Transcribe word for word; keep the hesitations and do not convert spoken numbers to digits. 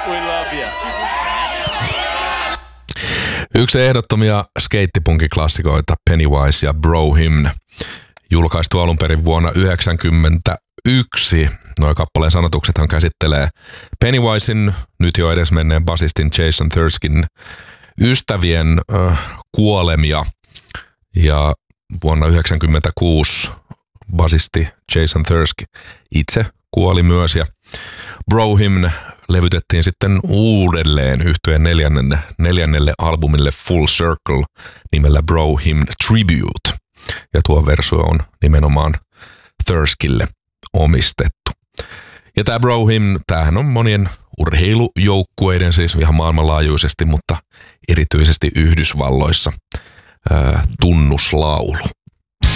We love you. Yksi ehdottomia skeittipunkiklassikoita, Pennywise ja Bro Hymn, julkaistu alun perin vuonna yhdeksänkymmentäyksi. Noi kappaleen sanotuksethan käsittelee Pennywisen, nyt jo edesmenneen basistin Jason Thurskin ystävien äh, kuolemia. Ja vuonna yhdeksänkymmentäkuusi basisti Jason Thirsk itse kuoli myös. Ja Bro Hymn levytettiin sitten uudelleen yhtyeen neljännelle, neljännelle albumille Full Circle nimellä Bro Hymn Tribute. Ja tuo versio on nimenomaan Thirskille omistettu. Ja tämä Bro Hymn, tämähän on monien urheilujoukkueiden, siis ihan maailmanlaajuisesti, mutta erityisesti Yhdysvalloissa ää, tunnuslaulu.